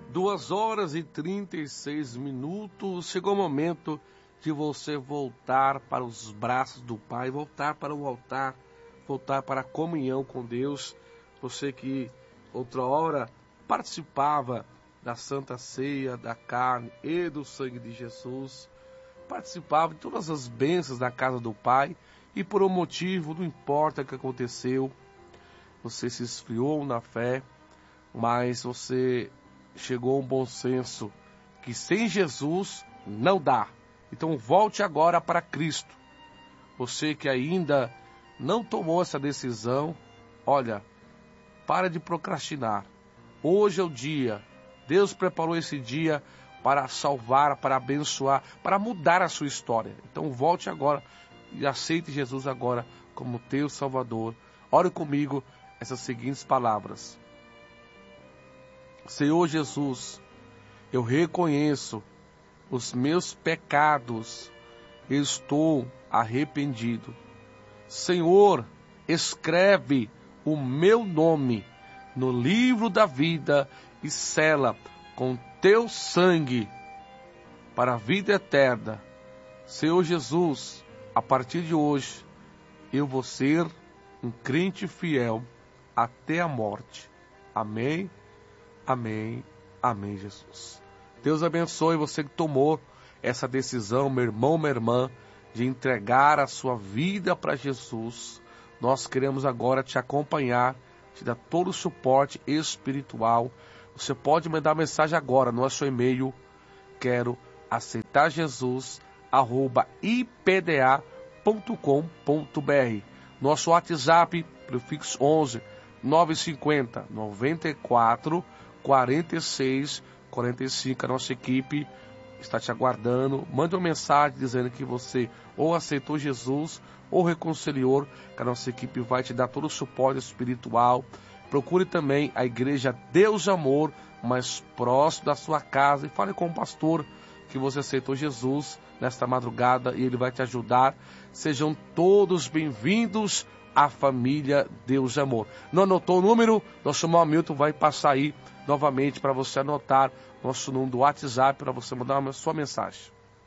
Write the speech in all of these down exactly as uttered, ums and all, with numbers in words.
Duas horas e trinta e seis minutos. Chegou o momento de você voltar para os braços do Pai, voltar para o altar, voltar para a comunhão com Deus. Você que outra hora participava da Santa Ceia, da carne e do sangue de Jesus, participava de todas as bênçãos da casa do Pai e por um motivo, não importa o que aconteceu, você se esfriou na fé, mas você chegou a um bom senso que sem Jesus não dá. Então volte agora para Cristo. Você que ainda não tomou essa decisão, olha, para de procrastinar. Hoje é o dia. Deus preparou esse dia para salvar, para abençoar, para mudar a sua história. Então volte agora e aceite Jesus agora como teu Salvador. Ore comigo essas seguintes palavras. Senhor Jesus, eu reconheço os meus pecados, estou arrependido. Senhor, escreve o meu nome no livro da vida e sela com teu sangue para a vida eterna. Senhor Jesus, a partir de hoje, eu vou ser um crente fiel até a morte. Amém. Amém, amém, Jesus. Deus abençoe você que tomou essa decisão, meu irmão, minha irmã, de entregar a sua vida para Jesus. Nós queremos agora te acompanhar, te dar todo o suporte espiritual. Você pode mandar mensagem agora no nosso e-mail, quero aceitar Jesus, arroba i p d a ponto com ponto b r. Nosso WhatsApp, prefixo onze, nove cinco zero, nove quatro, quarenta e seis, quarenta e cinco. A nossa equipe está te aguardando. Mande uma mensagem dizendo que você ou aceitou Jesus ou reconciliou, que a nossa equipe vai te dar todo o suporte espiritual. Procure também a igreja Deus Amor, mais próximo da sua casa, e fale com o pastor que você aceitou Jesus nesta madrugada e ele vai te ajudar. Sejam todos bem-vindos à família Deus Amor. Não anotou o número? Nosso irmão Hamilton vai passar aí novamente para você anotar nosso número do WhatsApp para você mandar uma sua mensagem.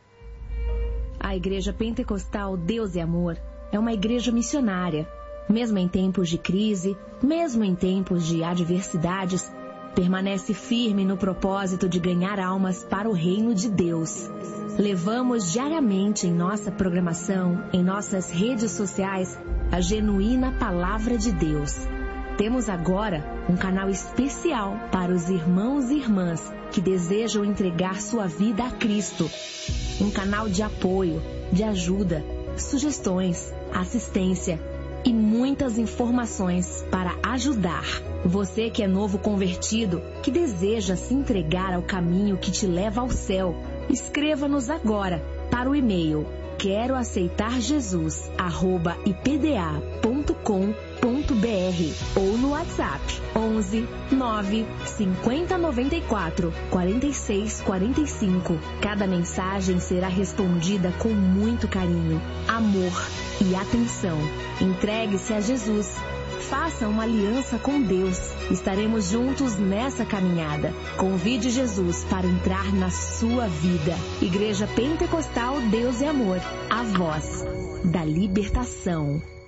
A Igreja Pentecostal Deus e Amor é uma igreja missionária. Mesmo em tempos de crise, mesmo em tempos de adversidades, permanece firme no propósito de ganhar almas para o reino de Deus. Levamos diariamente em nossa programação, em nossas redes sociais, a genuína palavra de Deus. Temos agora um canal especial para os irmãos e irmãs que desejam entregar sua vida a Cristo. Um canal de apoio, de ajuda, sugestões, assistência e muitas informações para ajudar. Você que é novo convertido, que deseja se entregar ao caminho que te leva ao céu, escreva-nos agora para o e-mail quero aceitar Jesus arroba i p d a ponto com ponto b r ou no WhatsApp onze, nove, cinquenta, noventa e quatro, quarenta e seis, quarenta e cinco. Cada mensagem será respondida com muito carinho, amor e atenção. Entregue-se a Jesus. Faça uma aliança com Deus. Estaremos juntos nessa caminhada. Convide Jesus para entrar na sua vida. Igreja Pentecostal Deus e Amor. A voz da libertação.